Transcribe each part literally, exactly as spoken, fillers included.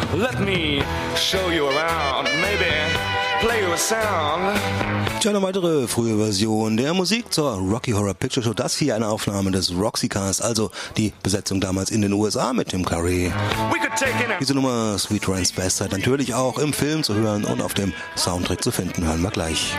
Let me show you around, maybe play you a song. Tja, eine weitere frühe Version der Musik zur Rocky Horror Picture Show. Das hier eine Aufnahme des Roxy Cast, also die Besetzung damals in den U S A mit Tim Curry. Diese Nummer Sweet Transvestite natürlich auch im Film zu hören und auf dem Soundtrack zu finden. Hören wir gleich.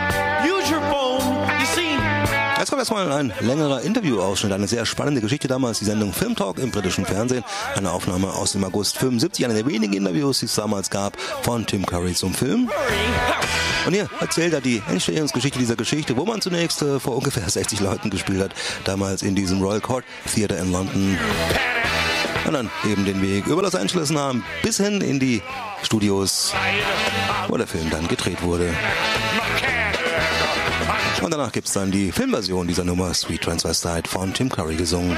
Jetzt kommt erstmal ein längerer Interviewausschnitt, eine sehr spannende Geschichte damals, die Sendung Film Talk im britischen Fernsehen. Eine Aufnahme aus dem August fünfundsiebzig, eine der wenigen Interviews, die es damals gab, von Tim Curry zum Film. Und hier erzählt er die Entstehungsgeschichte dieser Geschichte, wo man zunächst äh, vor ungefähr sechzig Leuten gespielt hat, damals in diesem Royal Court Theatre in London. Und dann eben den Weg über Los Angeles nahm, bis hin in die Studios, wo der Film dann gedreht wurde. Und danach gibt es dann die Filmversion dieser Nummer Sweet Transvestite von Tim Curry gesungen.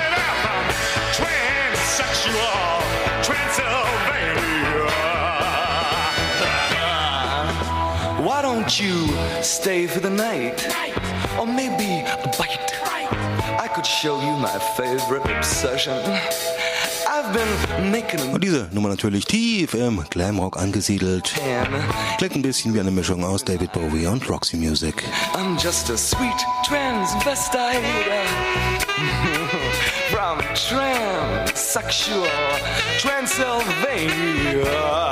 Why don't you stay for the night? Or maybe a bite? I could show you my favorite obsession. Und diese Nummer natürlich tief im Glamrock angesiedelt. Klingt ein bisschen wie eine Mischung aus David Bowie und Roxy Music. I'm just a sweet transvestite from transsexual Transylvania.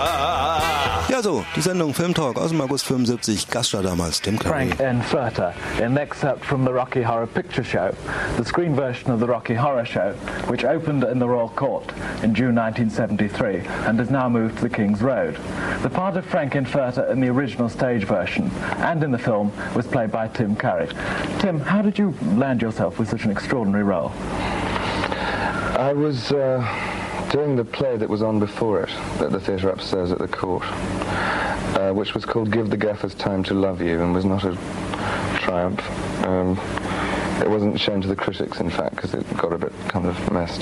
Ja, so, die Sendung Film Talk aus dem August fünfundsiebzig, Gaststar damals Tim Curry. Frank N-Furter, an excerpt from the Rocky Horror Picture Show, the screen version of the Rocky Horror Show, which opened in the Royal Court in June nineteen seventy-three and has now moved to the King's Road. The part of Frank N-Furter in the original stage version and in the film was played by Tim Curry. Tim, how did you land yourself with such an extraordinary role? I was uh, doing the play that was on before it at the theatre upstairs at the court, uh, which was called Give the Gaffers Time to Love You, and was not a triumph. Um, it wasn't shown to the critics, in fact, because it got a bit kind of messed.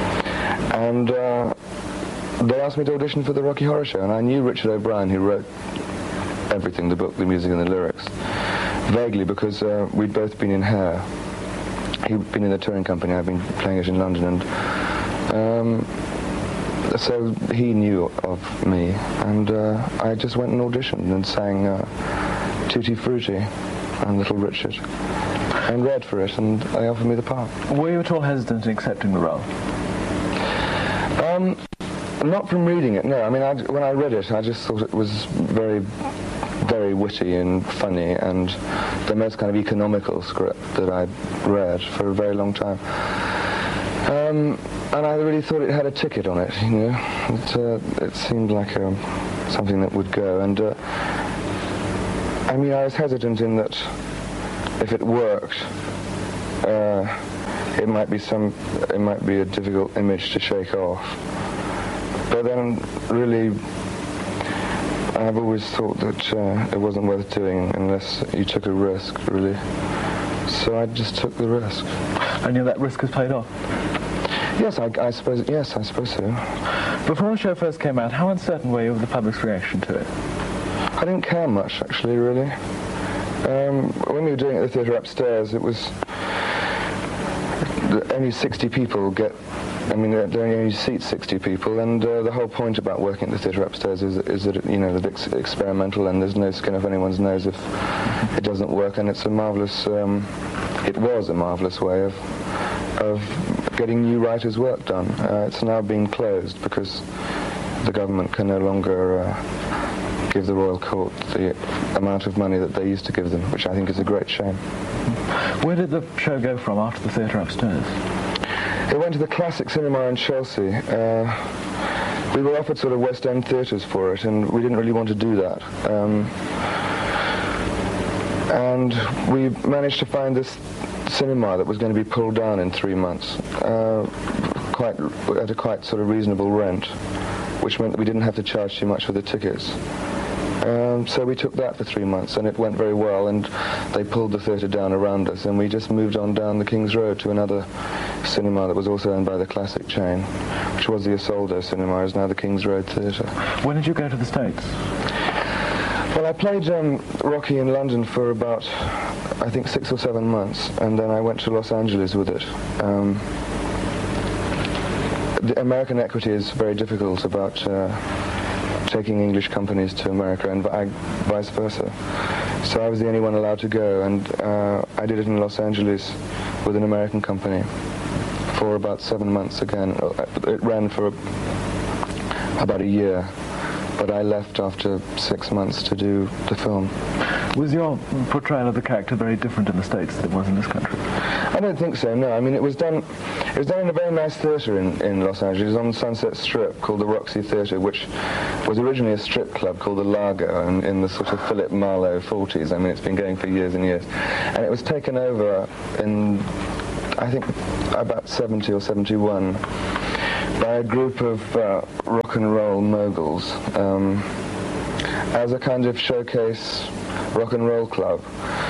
And uh, they asked me to audition for the Rocky Horror Show, and I knew Richard O'Brien, who wrote everything, the book, the music and the lyrics, vaguely, because uh, we'd both been in Hair. He'd been in the touring company, I'd been playing it in London, and um, so he knew of me, and uh, I just went and auditioned and sang uh, Tutti Frutti and Little Richard, and read for it, and they offered me the part. Were you at all hesitant in accepting the role? Um, not from reading it, no. I mean, I, when I read it, I just thought it was very, very witty and funny, and the most kind of economical script that I'd read for a very long time. Um, and I really thought it had a ticket on it, you know. It, uh, it seemed like um, something that would go. And uh, I mean, I was hesitant in that if it worked, uh, it might be some, it might be a difficult image to shake off. But then, really, I've always thought that uh, it wasn't worth doing unless you took a risk, really. So I just took the risk. And you know, that risk has paid off? Yes, I, I suppose. Yes, I suppose so. Before the show first came out, how uncertain were you of the public's reaction to it? I didn't care much, actually, really. Um, when we were doing it at the theatre upstairs, it was only sixty people get. I mean, they only seat sixty people, and uh, the whole point about working at the theatre upstairs is, is that, it, you know, that it's experimental, and there's no skin off anyone's nose if it doesn't work, and it's a marvellous, um, it was a marvellous way of, of getting new writers' work done. Uh, it's now being closed because the government can no longer uh, give the Royal Court the amount of money that they used to give them, which I think is a great shame. Where did the show go from after the theatre upstairs? It went to the Classic Cinema in Chelsea. Uh, we were offered sort of West End theatres for it, and we didn't really want to do that. Um, and we managed to find this cinema that was going to be pulled down in three months, uh, quite at a quite sort of reasonable rent, which meant that we didn't have to charge too much for the tickets. Um, so we took that for three months, and it went very well, and they pulled the theatre down around us, and we just moved on down the King's Road to another cinema that was also owned by the Classic chain, which was the Isolde Cinema, is now the King's Road Theatre. When did you go to the States? Well, I played um, Rocky in London for about, I think, six or seven months, and then I went to Los Angeles with it. Um, the American equity is very difficult about uh, taking English companies to America and vi- vice versa. So I was the only one allowed to go, and uh, I did it in Los Angeles with an American company for about seven months again. It ran for about a year, but I left after six months to do the film. Was your portrayal of the character very different in the States than it was in this country? I don't think so, no. I mean, it was done it was done in a very nice theatre in, in Los Angeles on Sunset Strip called the Roxy Theatre, which was originally a strip club called the Largo in, in the sort of Philip Marlowe forties. I mean, it's been going for years and years. And it was taken over in, I think, about seventy or seventy-one by a group of uh, rock and roll moguls um, as a kind of showcase rock and roll club,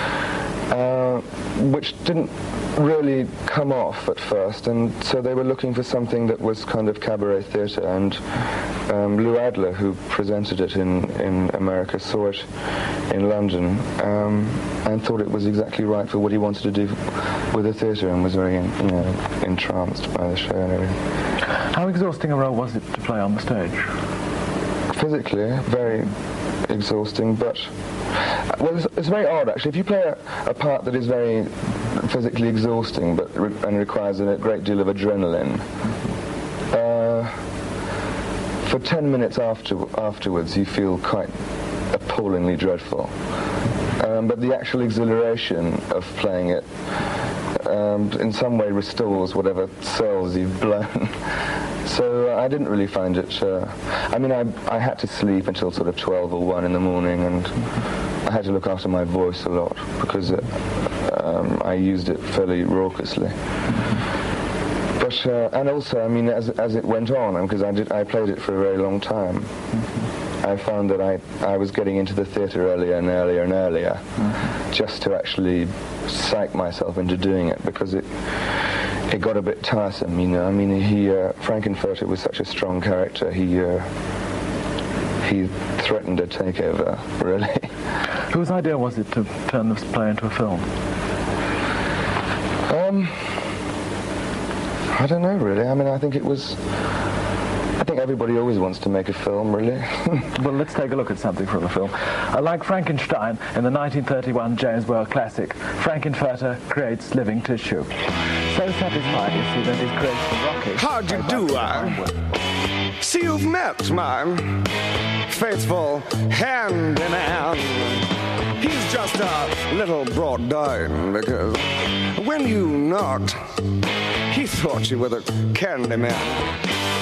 uh, which didn't really come off at first, and so they were looking for something that was kind of cabaret theatre, and um, Lou Adler, who presented it in, in America, saw it in London um, and thought it was exactly right for what he wanted to do with the theatre, and was very, you know, entranced by the show and everything. How exhausting a role was it to play on the stage? Physically, very exhausting, but well, it's, it's very odd actually. If you play a, a part that is very physically exhausting, but re- and requires a great deal of adrenaline, uh, for ten minutes after afterwards, you feel quite appallingly dreadful. Um, but the actual exhilaration of playing it, um, in some way, restores whatever cells you've blown. So uh, I didn't really find it. Uh, I mean, I, I had to sleep until sort of twelve or one in the morning, and I had to look after my voice a lot because it, um, I used it fairly raucously. But uh, and also, I mean, as as it went on, because I did, I played it for a very long time. I found that I, I was getting into the theatre earlier and earlier and earlier, mm-hmm. just to actually psych myself into doing it, because it it got a bit tiresome, you know. I mean, he uh, Frankenfurter was such a strong character. He uh, he threatened a takeover, really. Whose idea was it to turn this play into a film? Um, I don't know, really. I mean, I think it was. I think everybody always wants to make a film, really. Well, let's take a look at something from the film. Uh, like Frankenstein in the nineteen thirty-one James Whale classic, Frankenfurter creates living tissue. So satisfied is he that his creation Rocky... How'd you do, I? See, you've met my faithful hand-in-hand. He's just a little brought down because when you knocked, he thought you were the candy man.